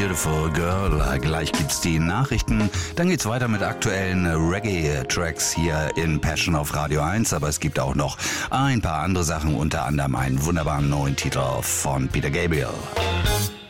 Beautiful Girl. Gleich gibt's die Nachrichten. Dann geht's weiter mit aktuellen Reggae-Tracks hier in Passion auf Radio 1. Aber es gibt auch noch ein paar andere Sachen, unter anderem einen wunderbaren neuen Titel von Peter Gabriel.